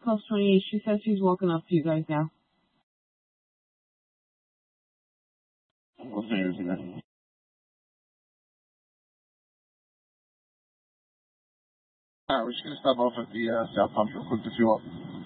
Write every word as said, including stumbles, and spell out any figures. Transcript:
Plus twenty-eight, she says she's woken up to you guys now. What's the news again? Alright, we're just gonna stop off at the uh, South Pump real quick to fuel up.